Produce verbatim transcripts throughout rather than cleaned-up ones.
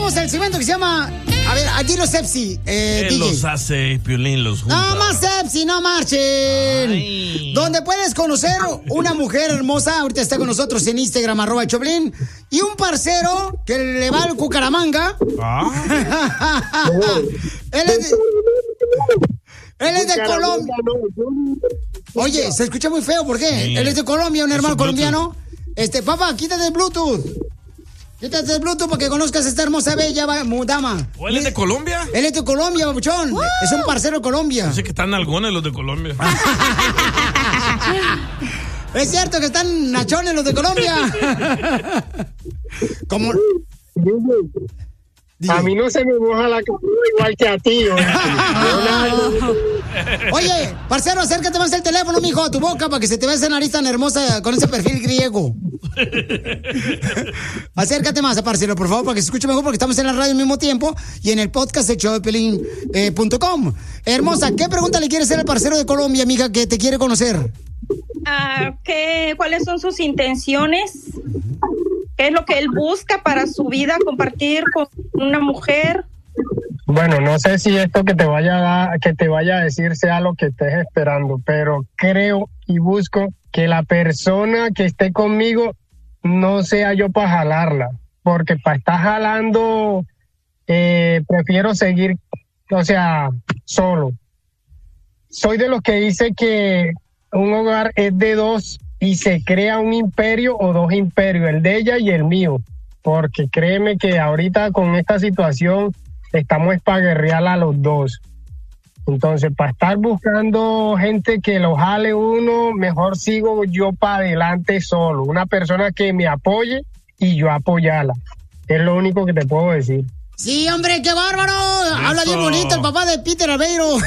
tenemos el segmento que se llama... A ver, aquí los Sepsi, eh, Él los hace, Piolín los junta. No más Sepsi, no marchen. Ay. Donde puedes conocer una mujer hermosa, ahorita está con nosotros en Instagram, arroba el Choplin, y un parcero que le va al Cucaramanga. Ah. Él es de... Él es de Colombia. Oye, se escucha muy feo, ¿por qué? Sí. Él es de Colombia, un hermano colombiano. Este, papá, quítate el Bluetooth. Quítate el Bluetooth para que conozcas a esta hermosa bella dama. ¿O él es de Colombia? Él es de Colombia, babuchón. Uh. Es un parcero de Colombia. Yo sé que están algones los de Colombia. Es cierto que están nachones los de Colombia. Como... A mí no se me moja la cabeza igual que a ti. Oye, parcero, acércate más el teléfono, mijo, a tu boca para que se te vea esa nariz tan hermosa con ese perfil griego. Acércate más, parcero, por favor, para que se escuche mejor, porque estamos en la radio al mismo tiempo y en el podcast de show de pelín punto com. Eh, Hermosa, ¿qué pregunta le quieres hacer al parcero de Colombia, amiga, que te quiere conocer? Uh, ¿qué, ¿Cuáles son sus intenciones? ¿Qué es lo que él busca para su vida, compartir con una mujer? Bueno, no sé si esto que te vaya a, que te vaya a decir sea lo que estés esperando, pero creo y busco que la persona que esté conmigo no sea yo para jalarla, porque para estar jalando eh, prefiero seguir, o sea, solo. Soy de los que dice que un hogar es de dos y se crea un imperio o dos imperios, el de ella y el mío, porque créeme que ahorita con esta situación estamos para guerrear a los dos. Entonces, para estar buscando gente que lo jale uno, mejor sigo yo para adelante solo, una persona que me apoye y yo apoyarla. Es lo único que te puedo decir. Sí, hombre, qué bárbaro. Eso. Habla bien bonito el papá de Peter Aveiro.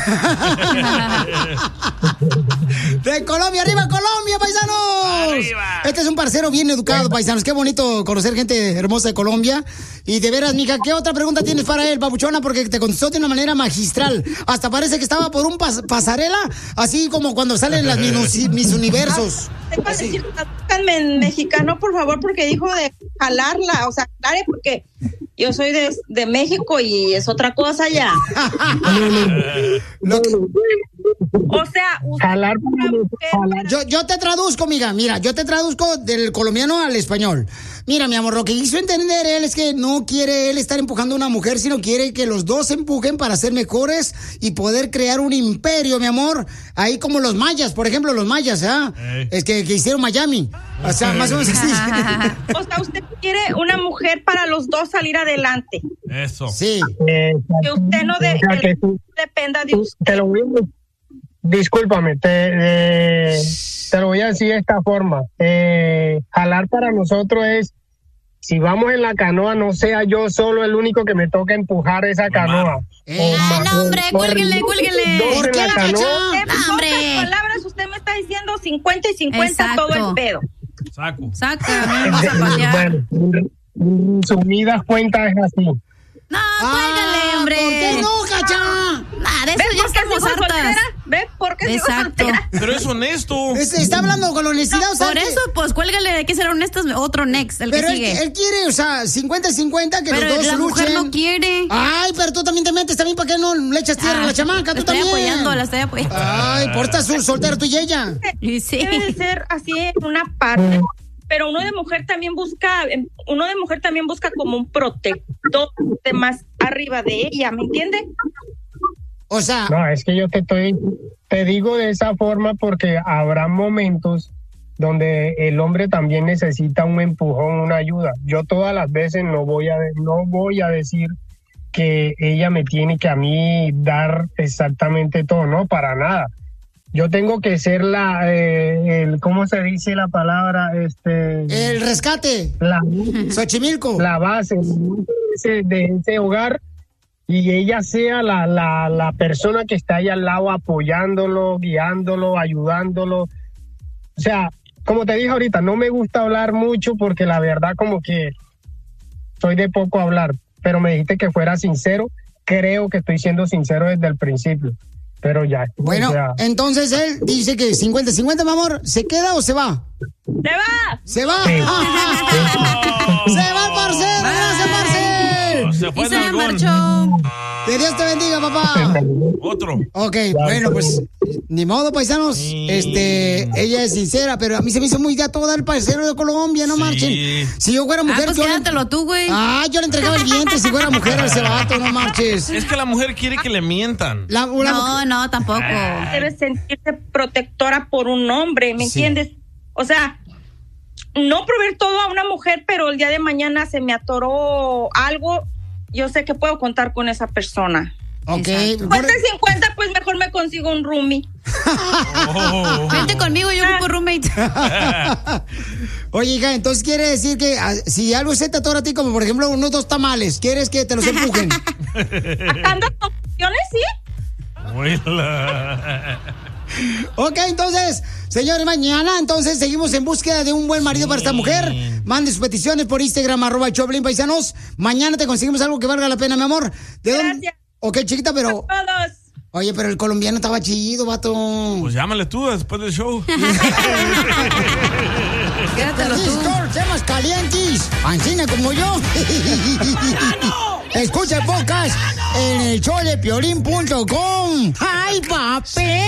De Colombia, arriba Colombia, paisanos. Arriba. Este es un parcero bien educado, paisanos. Qué bonito conocer gente hermosa de Colombia. Y de veras, mija, ¿qué otra pregunta tienes para él, papuchona? Porque te contestó de una manera magistral. Hasta parece que estaba por un pas- pasarela, así como cuando salen las mis, mis universos. Tengo que decir, en mexicano, por favor, porque dijo de jalarla, o sea, claro, porque yo soy de, de México y es otra cosa ya. Lo que... O sea, jalar, jalar. Yo, yo te traduzco, amiga, mira, yo te traduzco del colombiano al español. Mira, mi amor, lo que quiso entender él es que no quiere él estar empujando a una mujer, sino quiere que los dos se empujen para ser mejores y poder crear un imperio, mi amor. Ahí como los mayas, por ejemplo, los mayas, ¿ah? ¿eh? Es que, que hicieron Miami. O sea, más o menos así. O sea, usted quiere una mujer para los dos salir adelante. Eso. Sí. Eh, que usted no de, o sea, que tú, dependa de usted. Te lo voy a, discúlpame, te, eh, te lo voy a decir de esta forma. Eh, jalar para nosotros es, si vamos en la canoa, no sea yo solo el único que me toca empujar esa canoa. Eh, ah, no, hombre, cuélguenle, cuélguenle. ¿Por qué la canoa? No, hombre. En palabras, usted me está diciendo cincuenta y cincuenta. Exacto. Todo el pedo. Saco. Saca, no vas a patear. Bueno, sumidas cuentas es así. No, cuélgale, hombre. ¿Por qué no, cacha? Nah, de eso ya estamos hartas. ¿Ves por qué? Exacto. Pero es honesto. Es, está hablando con honestidad, no, o sea, por que... eso, pues cuélgale, hay que ser honestos. Otro next, el pero que él, sigue. él quiere, o sea, cincuenta y cincuenta, que pero los dos la luchen. Mujer no quiere. Ay, pero tú también te metes, también, ¿para qué no le echas tierra ah, a la chamaca? Tú estoy también. apoyando, la estoy apoyando. Ay, por estar soltero tú y ella. Y sí. Debe ser así en una parte. Pero uno de mujer también busca, uno de mujer también busca como un protector de más arriba de ella, ¿me entiende? O sea, no, es que yo te estoy, te digo de esa forma porque habrá momentos donde el hombre también necesita un empujón, una ayuda. Yo todas las veces no voy a, no voy a decir que ella me tiene que a mí dar exactamente todo, no, para nada. Yo tengo que ser la, eh, el, ¿cómo se dice la palabra? Este, el rescate. La, Xochimilco. La base de ese, de ese hogar y ella sea la, la, la persona que está ahí al lado apoyándolo, guiándolo, ayudándolo. O sea, como te dije ahorita, no me gusta hablar mucho porque la verdad como que soy de poco hablar, pero me dijiste que fuera sincero. Creo que estoy siendo sincero desde el principio. Pero ya. Bueno, o sea, entonces él dice que cincuenta cincuenta, mi amor, ¿se queda o se va? ¡Se va! ¡Se va! Sí. ¡Se va el parcero! ¡Gracias, parcero! Se marchó. Que Dios te bendiga, papá. Otro. Ok, bueno, pues, ni modo, paisanos. Sí. Este, ella es sincera, pero a mí se me hizo muy de toda el parcero de Colombia, no Sí. marchen. Si yo fuera mujer, Ah, pues yo le- quédatelo tú, güey. Ah, yo le entregaba el vientre si fuera mujer a ese vato, no marches. Es que la mujer quiere que le mientan. La, una No, mujer- no, tampoco. Debe sentirse protectora por un hombre, ¿me Sí. entiendes? O sea, no proveer todo a una mujer, pero el día de mañana se me atoró algo, yo sé que puedo contar con esa persona. Ok. Exacto. por- cincuenta y cincuenta, pues mejor me consigo un roomie. Oh. Vente conmigo, yo ocupo roommate. Oye, hija, entonces quiere decir que ah, si algo se te atora a ti, como por ejemplo unos dos tamales, ¿quieres que te los empujen? Sacando conclusiones, sí. Abuela. Ok, entonces, señores, mañana entonces seguimos en búsqueda de un buen marido para esta mujer. Mande sus peticiones por Instagram, arroba Choplin Paisanos. Mañana te conseguimos algo que valga la pena, mi amor. ¿De dónde? Gracias. Ok, chiquita, pero... Todos. Oye, pero el colombiano estaba chido, vato. Pues llámale tú después del show. Quédatelo tú. Listo, temas calientes, pancina como yo. Escucha el podcast en el show de piolín punto com. ¡Ay, papel!